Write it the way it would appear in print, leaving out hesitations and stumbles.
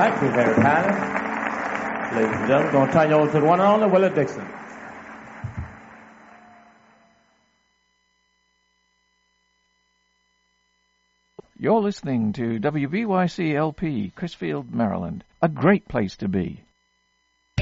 Thank you very kindly. Ladies and gentlemen, going to turn you over to the one and only Willie Dixon. You're listening to WBYC-LP, Chrisfield, Maryland. A great place to be.